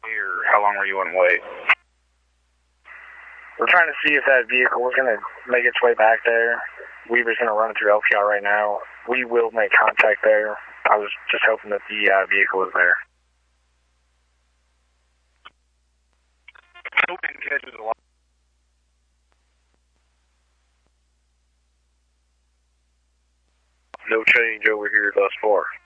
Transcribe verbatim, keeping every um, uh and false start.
Or how long were you on wait? We're trying to see if that vehicle was going to make its way back there. Weaver's going to run it through L P R right now. We will make contact there. I was just hoping that the uh, vehicle was there. Catches a lot. No change over here thus far.